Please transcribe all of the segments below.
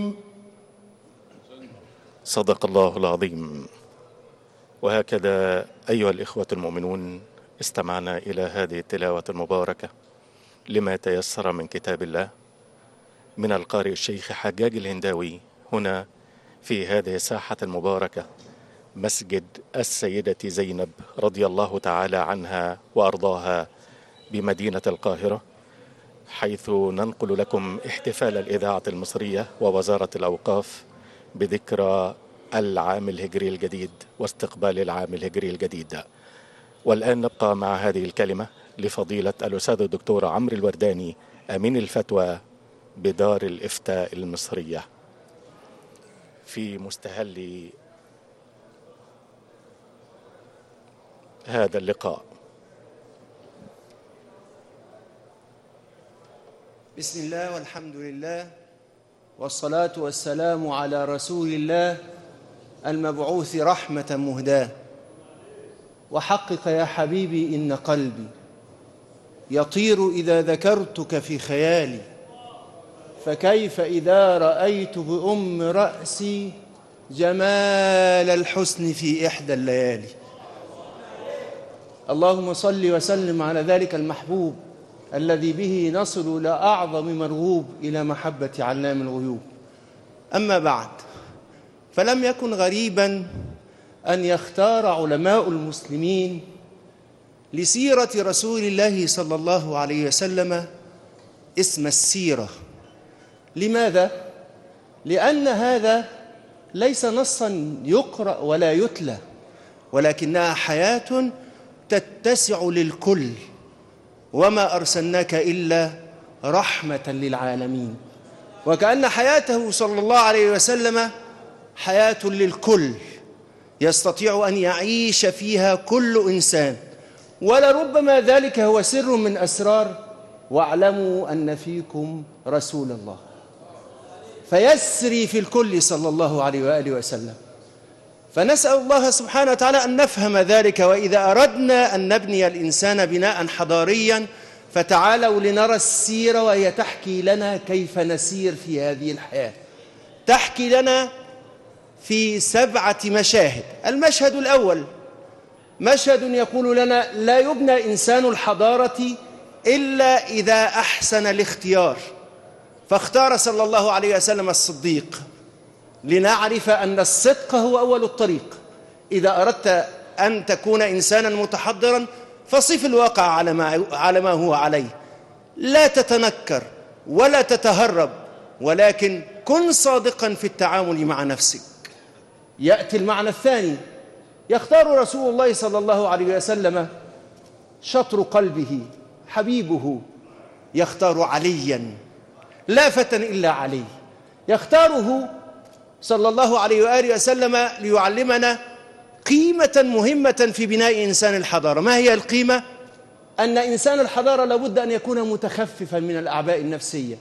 صدق الله العظيم. وهكذا أيها الإخوة المؤمنون استمعنا إلى هذه التلاوة المباركة لما تيسر من كتاب الله من القارئ الشيخ حجاج الهنداوي هنا في هذه الساحة المباركة، مسجد السيدة زينب رضي الله تعالى عنها وأرضاها بمدينة القاهرة، حيث ننقل لكم احتفال الإذاعة المصرية ووزارة الأوقاف بذكرى العام الهجري الجديد واستقبال العام الهجري الجديد. والآن نبقى مع هذه الكلمة لفضيلة الأستاذ الدكتور عمرو الورداني أمين الفتوى بدار الإفتاء المصرية في مستهل هذا اللقاء. بسم الله والحمد لله والصلاة والسلام على رسول الله المبعوث رحمة مهداة. وحقق يا حبيبي إن قلبي يطير إذا ذكرتك في خيالي، فكيف إذا رأيت بأم رأسي جمال الحسن في إحدى الليالي. اللهم صل وسلم على ذلك المحبوب الذي به نصل إلى أعظم مرغوب، إلى محبة علام الغيوب. أما بعد، فلم يكن غريبا أن يختار علماء المسلمين لسيرة رسول الله صلى الله عليه وسلم اسم السيرة. لماذا؟ لأن هذا ليس نصا يقرأ ولا يتلى، ولكنها حياة تتسع للكل، وما أرسلناك إلا رحمة للعالمين. وكأن حياته صلى الله عليه وسلم حياة للكل يستطيع أن يعيش فيها كل إنسان، ولربما ذلك هو سر من أسرار واعلموا أن فيكم رسول الله، فيسري في الكل صلى الله عليه وآله وسلم. فنسأل الله سبحانه وتعالى أن نفهم ذلك. وإذا أردنا أن نبني الإنسان بناء حضاريا فتعالوا لنرى السيرة، وهي تحكي لنا كيف نسير في هذه الحياة. تحكي لنا في 7 مشاهد. المشهد الأول مشهد يقول لنا لا يبنى إنسان الحضارة إلا إذا أحسن الاختيار، فاختار صلى الله عليه وسلم الصديق لنعرف أن الصدق هو أول الطريق. إذا أردت أن تكون إنسانا متحضرا فصف الواقع على ما هو عليه، لا تتنكر ولا تتهرب، ولكن كن صادقا في التعامل مع نفسك. يأتي المعنى الثاني، يختار رسول الله صلى الله عليه وسلم شطر قلبه حبيبه، يختار عليا لا فتى إلا علي، يختاره صلى الله عليه وآله وسلم ليعلمنا قيمة مهمة في بناء إنسان الحضارة. ما هي القيمة؟ أن إنسان الحضارة لابد أن يكون متخففا من الأعباء النفسية،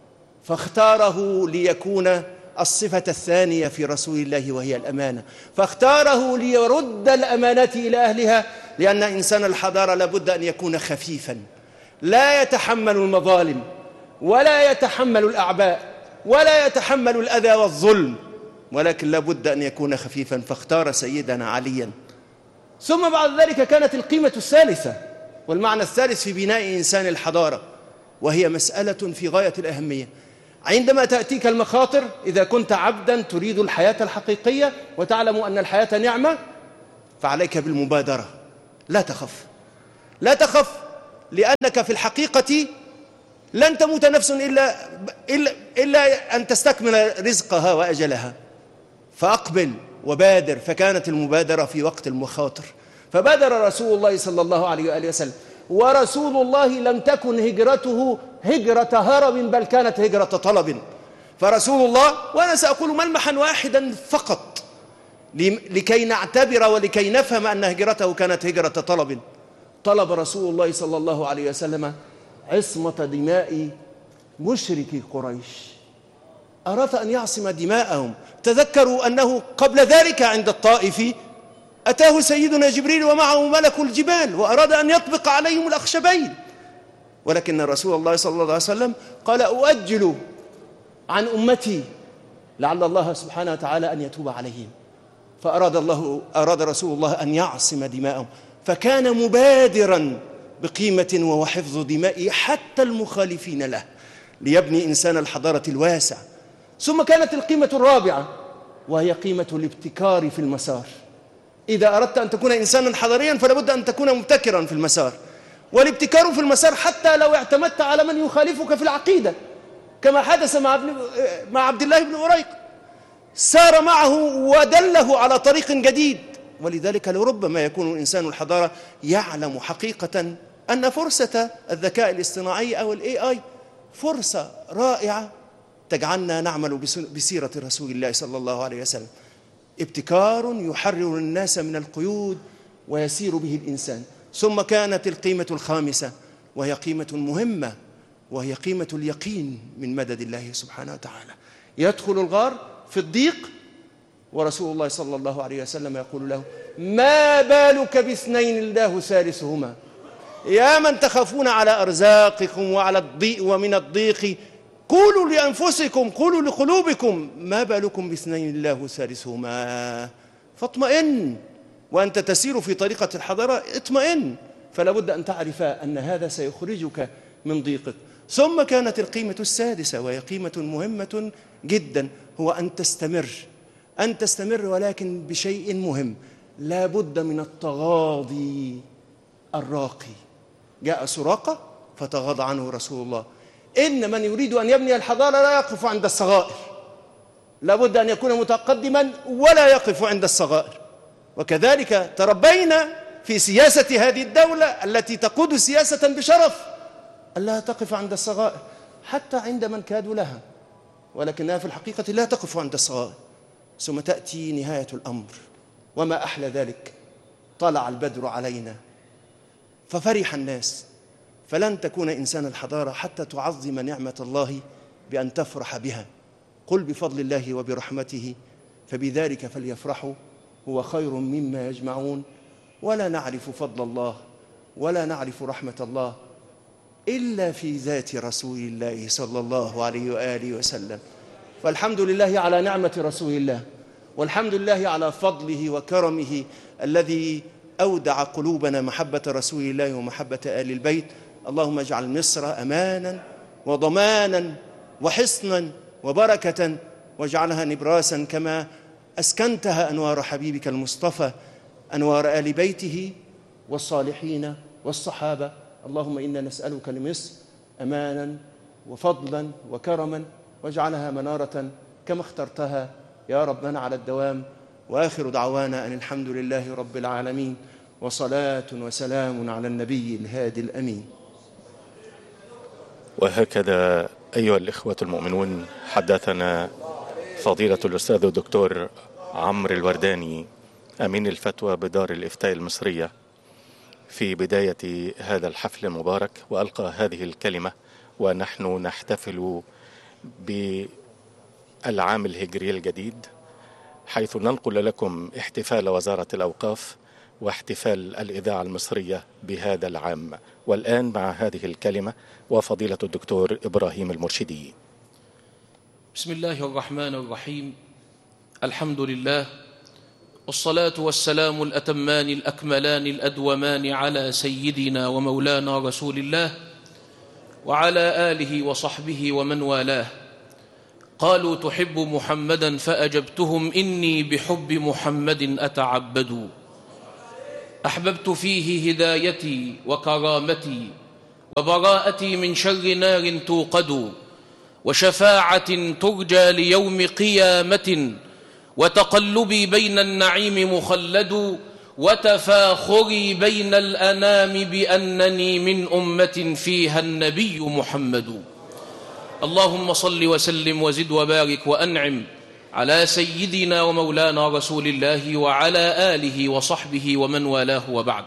فاختاره ليكون الصفة الثانية في رسول الله وهي الأمانة، فاختاره ليرد الأمانة إلى أهلها، لأن إنسان الحضارة لابد أن يكون خفيفا، لا يتحمل المظالم ولا يتحمل الأعباء ولا يتحمل الأذى والظلم، ولكن لابد أن يكون خفيفا، فاختار سيدنا عليا. ثم بعد ذلك كانت القيمة الثالثة والمعنى الثالث في بناء إنسان الحضارة، وهي مسألة في غاية الأهمية. عندما تأتيك المخاطر، إذا كنت عبدا تريد الحياة الحقيقية وتعلم أن الحياة نعمة، فعليك بالمبادرة. لا تخف، لا تخف، لأنك في الحقيقة لن تموت نفس إلا أن تستكمل رزقها وأجلها، فأقبل وبادر. فكانت المبادرة في وقت المخاطر، فبادر رسول الله صلى الله عليه وآله وسلم. ورسول الله لم تكن هجرته هجرة هرب، بل كانت هجرة طلب. فرسول الله، وأنا سأقول ملمحا واحدا فقط لكي نعتبر ولكي نفهم أن هجرته كانت هجرة طلب، طلب رسول الله صلى الله عليه وسلم عصمة دماء مشركي قريش، أراد أن يعصم دماءهم. تذكروا أنه قبل ذلك عند الطائف أتاه سيدنا جبريل ومعه ملك الجبال وأراد أن يطبق عليهم الأخشبين، ولكن رسول الله صلى الله عليه وسلم قال أؤجل عن أمتي لعل الله سبحانه وتعالى أن يتوب عليهم، فأراد رسول الله أن يعصم دماءهم، فكان مبادرا بقيمة وهو حفظ دماء حتى المخالفين له ليبني إنسان الحضارة الواسع. ثم كانت القيمة الرابعة وهي قيمة الابتكار في المسار. إذا أردت أن تكون إنسانا حضاريا فلا بد أن تكون مبتكرا في المسار، والابتكار في المسار حتى لو اعتمدت على من يخالفك في العقيدة، كما حدث مع عبد الله بن أريق، سار معه ودله على طريق جديد. ولذلك لربما يكون إنسان الحضارة يعلم حقيقة أن فرصة الذكاء الاصطناعي أو AI فرصة رائعة تجعلنا نعمل بسيرة رسول الله صلى الله عليه وسلم، ابتكار يحرر الناس من القيود ويسير به الإنسان. ثم كانت القيمة الخامسة وهي قيمة مهمة، وهي قيمة اليقين من مدد الله سبحانه وتعالى. يدخل الغار في الضيق ورسول الله صلى الله عليه وسلم يقول له: ما بالك باثنين الله ثالثهما، يا من تخافون على أرزاقكم وعلى الضيق ومن الضيق قولوا لأنفسكم، قولوا لقلوبكم، ما بالكم باثنين الله ثالثهما. فاطمئن، وأنت تسير في طريقة الحضارة اطمئن، فلا بد أن تعرف أن هذا سيخرجك من ضيقك. ثم كانت القيمة السادسة وهي قيمة مهمة جدا، هو أن تستمر ولكن بشيء مهم، لا بد من التغاضي الراقي. جاء سراقة فتغاضى عنه رسول الله. إن من يريد أن يبني الحضارة لا يقف عند الصغائر، لا بد أن يكون متقدما ولا يقف عند الصغائر. وكذلك تربينا في سياسة هذه الدولة التي تقود سياسة بشرف، ألا تقف عند الصغائر حتى عند من كادوا لها، ولكنها في الحقيقة لا تقف عند الصغائر. ثم تأتي نهاية الأمر، وما أحلى ذلك، طلع البدر علينا ففرح الناس. فلن تكون إنسان الحضارة حتى تعظم نعمة الله بأن تفرح بها. قل بفضل الله وبرحمته فبذلك فليفرحوا هو خير مما يجمعون. ولا نعرف فضل الله ولا نعرف رحمة الله إلا في ذات رسول الله صلى الله عليه وآله وسلم. فالحمد لله على نعمة رسول الله، والحمد لله على فضله وكرمه الذي أودع قلوبنا محبة رسول الله ومحبة آل البيت. اللهم اجعل مصر أمانا وضمانا وحصنا وبركة، واجعلها نبراسا كما أسكنتها أنوار حبيبك المصطفى، أنوار آل بيته والصالحين والصحابة. اللهم إنا نسألك لمصر أمانا وفضلا وكرما، واجعلها منارة كما اخترتها يا ربنا على الدوام. وآخر دعوانا أن الحمد لله رب العالمين، وصلاة وسلام على النبي الهادي الأمين. وهكذا أيها الإخوة المؤمنون حدثنا فضيلة الأستاذ الدكتور عمرو الورداني أمين الفتوى بدار الإفتاء المصرية في بداية هذا الحفل المبارك، وألقى هذه الكلمة ونحن نحتفل بالعام الهجري الجديد، حيث ننقل لكم احتفال وزارة الأوقاف واحتفال الإذاعة المصرية بهذا العام. والآن مع هذه الكلمة وفضيلة الدكتور إبراهيم المرشدي. بسم الله الرحمن الرحيم. الحمد لله، والصلاة والسلام الأتمان الأكملان الأدومان على سيدنا ومولانا رسول الله وعلى آله وصحبه ومن والاه. قالوا تحب محمدا فأجبتهم إني بحب محمد أتعبد. أحببت فيه هدايتي وكرامتي وبراءتي من شر نار توقد، وشفاعة ترجى ليوم قيامة، وتقلبي بين النعيم مخلد، وتفاخري بين الأنام بأنني من أمة فيها النبي محمد. اللهم صل وسلم وزد وبارك وأنعم على سيدنا ومولانا رسول الله وعلى آله وصحبه ومن والاه، وبعد.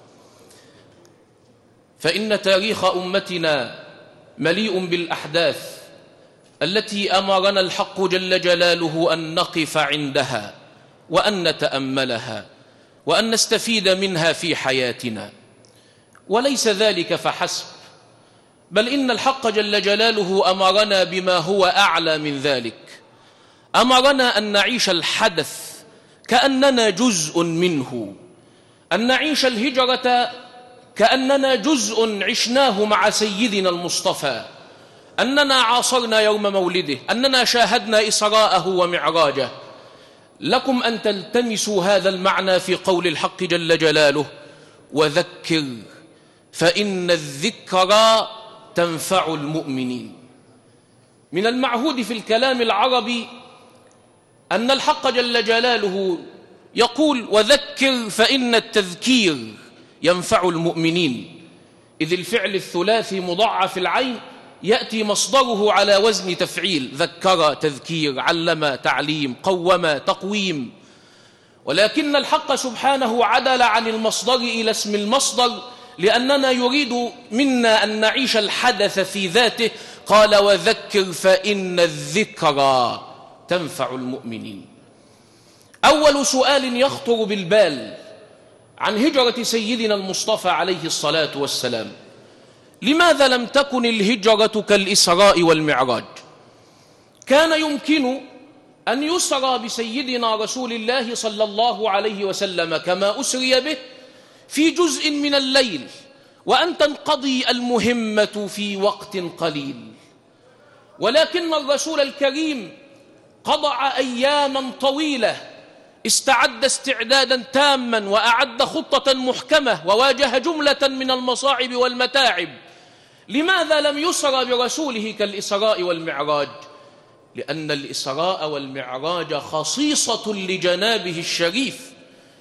فإن تاريخ أمتنا مليء بالأحداث التي أمرنا الحق جل جلاله أن نقف عندها وأن نتأملها وأن نستفيد منها في حياتنا. وليس ذلك فحسب، بل إن الحق جل جلاله أمرنا بما هو أعلى من ذلك. أمرنا أن نعيش الحدث كأننا جزء منه، أن نعيش الهجرة كأننا جزء عشناه مع سيدنا المصطفى، أننا عاصرنا يوم مولده، أننا شاهدنا إسراءه ومعراجه. لكم أن تلتمسوا هذا المعنى في قول الحق جل جلاله: وذكر فإن الذكرى تنفع المؤمنين. من المعهود في الكلام العربي أن الحق جل جلاله يقول: وذكر فإن التذكير ينفع المؤمنين، إذ الفعل الثلاثي مضاعف العين يأتي مصدره على وزن تفعيل: ذكر تذكير، علم تعليم، قوم تقويم. ولكن الحق سبحانه عدل عن المصدر إلى اسم المصدر لأننا يريد منا أن نعيش الحدث في ذاته، قال: وذكر فإن الذكرى تنفع المؤمنين. أول سؤال يخطر بالبال عن هجرة سيدنا المصطفى عليه الصلاة والسلام: لماذا لم تكن الهجرة كالإسراء والمعراج؟ كان يمكن أن يسرى بسيدنا رسول الله صلى الله عليه وسلم كما أسري به في جزء من الليل، وأن تنقضي المهمة في وقت قليل. ولكن الرسول الكريم قضى أياما طويلة، استعد استعدادا تاما، وأعد خطة محكمة، وواجه جملة من المصاعب والمتاعب. لماذا لم يسرى برسوله كالإسراء والمعراج؟ لأن الإسراء والمعراج خصيصة لجنابه الشريف،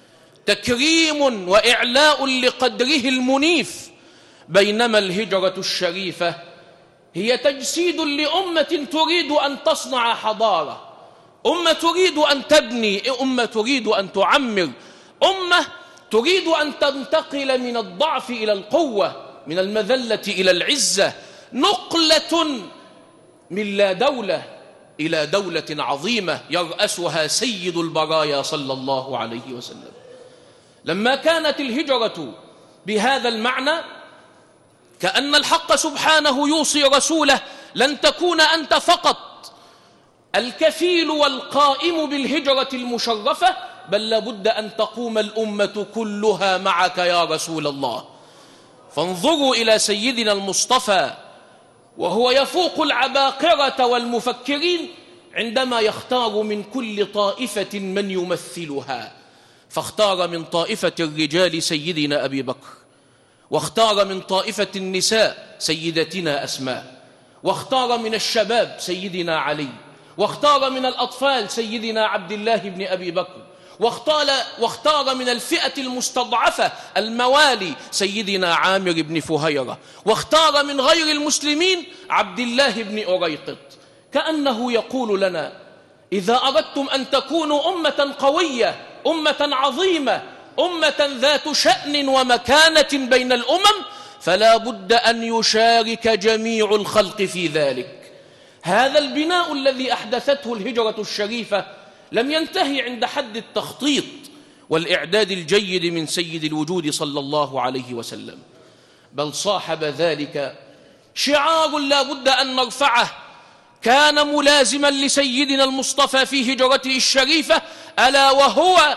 تكريم وإعلاء لقدره المنيف، بينما الهجرة الشريفة هي تجسيد لأمة تريد أن تصنع حضارة، أمة تريد أن تبني، أمة تريد أن تعمر، أمة تريد أن تنتقل من الضعف إلى القوة، من المذلة إلى العزة، نقلة من لا دولة إلى دولة عظيمة يرأسها سيد البرايا صلى الله عليه وسلم. لما كانت الهجرة بهذا المعنى، كأن الحق سبحانه يوصي رسوله: لن تكون أنت فقط الكفيل والقائم بالهجرة المشرفة، بل لابد أن تقوم الأمة كلها معك يا رسول الله. فانظروا إلى سيدنا المصطفى وهو يفوق العباقرة والمفكرين عندما يختار من كل طائفة من يمثلها، فاختار من طائفة الرجال سيدنا أبي بكر، واختار من طائفة النساء سيدتنا أسماء، واختار من الشباب سيدنا علي، واختار من الأطفال سيدنا عبد الله بن أبي بكر، واختار من الفئة المستضعفة الموالي سيدنا عامر بن فهيرة، واختار من غير المسلمين عبد الله بن أريقط. كأنه يقول لنا: إذا أردتم أن تكونوا أمة قوية، أمة عظيمة، أمة ذات شأن ومكانة بين الأمم، فلا بد أن يشارك جميع الخلق في ذلك. هذا البناء الذي أحدثته الهجرة الشريفة لم ينتهي عند حد التخطيط والإعداد الجيد من سيد الوجود صلى الله عليه وسلم، بل صاحب ذلك شعار لا بد أن نرفعه كان ملازما لسيدنا المصطفى في هجرته الشريفة، ألا وهو: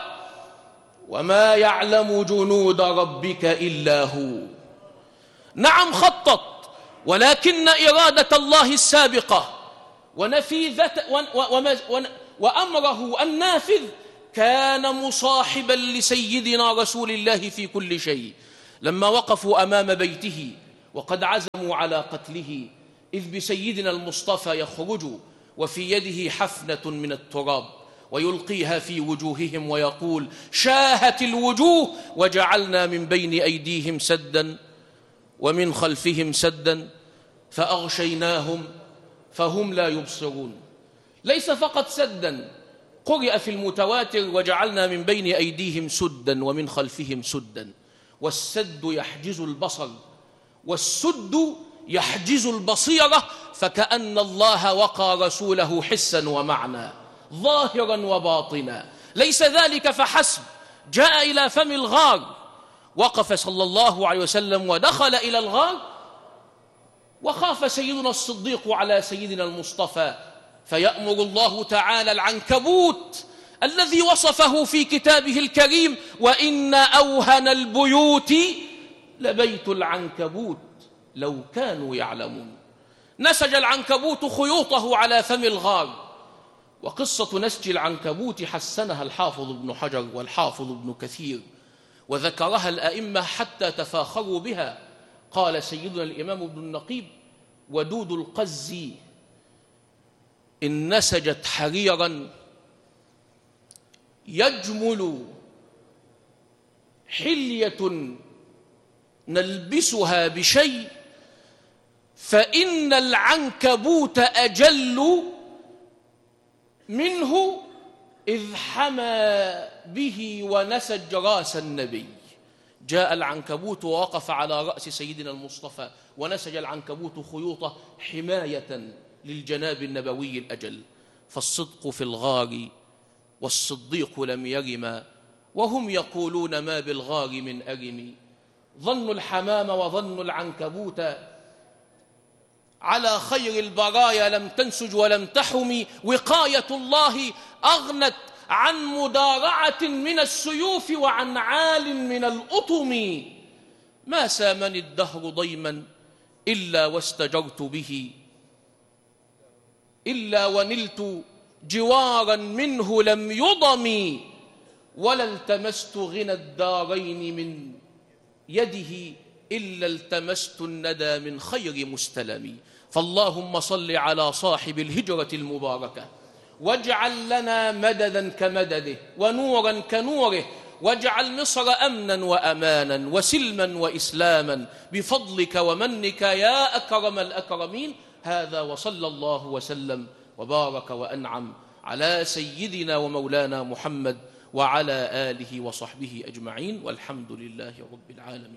وما يعلم جنود ربك إلا هو. نعم خطط، ولكن إرادة الله السابقة وأمره النافذ كان مصاحبا لسيدنا رسول الله في كل شيء. لما وقفوا أمام بيته وقد عزموا على قتله، إذ بسيدنا المصطفى يخرج وفي يده حفنة من التراب ويلقيها في وجوههم ويقول: شاهت الوجوه وجعلنا من بين أيديهم سدا ومن خلفهم سدا فأغشيناهم فهم لا يبصرون. ليس فقط سدا، قرئ في المتواتر: وجعلنا من بين أيديهم سدا ومن خلفهم سدا. والسد يحجز البصر، والسد يحجز البصيرة، فكأن الله وقى رسوله حسا ومعنى، ظاهرا وباطنا. ليس ذلك فحسب، جاء إلى فم الغار، وقف صلى الله عليه وسلم ودخل إلى الغار، وخاف سيدنا الصديق على سيدنا المصطفى فيأمر الله تعالى العنكبوت الذي وصفه في كتابه الكريم: وإن أوهن البيوت لبيت العنكبوت لو كانوا يعلمون. نسج العنكبوت خيوطه على فم الغار. وقصة نسج العنكبوت حسنها الحافظ ابن حجر والحافظ ابن كثير، وذكرها الأئمة حتى تفاخروا بها. قال سيدنا الإمام ابن النقيب: ودود القز إن نسجت حريرا يجمل حلية نلبسها بشيء، فإن العنكبوت أجل منه إذ حمى به ونسج رأس النبي. جاء العنكبوت ووقف على رأس سيدنا المصطفى، ونسج العنكبوت خيوطه حماية للجناب النبوي الأجل. فالصدق في الغار والصديق لم يرم، وهم يقولون ما بالغار من أرم. ظنوا الحمام وظنوا العنكبوت على خير البرايا لم تنسج ولم تحم. وقاية الله أغنت عن مدارعة من السيوف وعن عال من الأطم. ما سامني الدهر ضيما إلا واستجرت به، إلا ونلت جوارا منه لم يضم. ولا التمست غنى الدارين من يده إلا التمست الندى من خير مستلم. فاللهم صل على صاحب الهجرة المباركة، واجعل لنا مددا كمدده ونورا كنوره، واجعل مصر أمنا وأمانا وسلما وإسلاما بفضلك ومنك يا أكرم الأكرمين. هذا وصلى الله وسلم وبارك وأنعم على سيدنا ومولانا محمد وعلى آله وصحبه أجمعين، والحمد لله رب العالمين.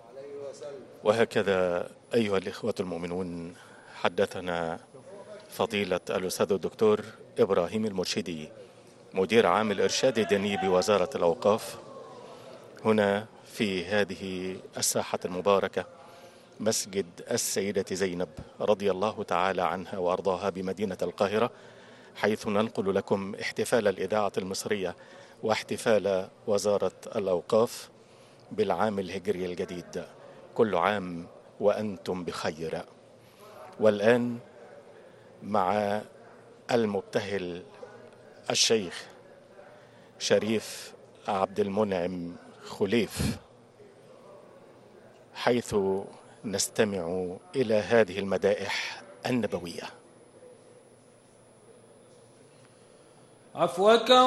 وهكذا أيها الإخوة المؤمنون حدثنا فضيلة الأستاذ الدكتور إبراهيم المرشدي مدير عام الإرشاد الديني بوزارة الأوقاف هنا في هذه الساحة المباركة، مسجد السيدة زينب رضي الله تعالى عنها وأرضاها بمدينة القاهرة، حيث ننقل لكم احتفال الإذاعة المصرية واحتفال وزارة الأوقاف بالعام الهجري الجديد. كل عام وأنتم بخير. والآن مع المبتهل الشيخ شريف عبد المنعم خليف، حيث نستمع إلى هذه المدائح النبوية. عفوك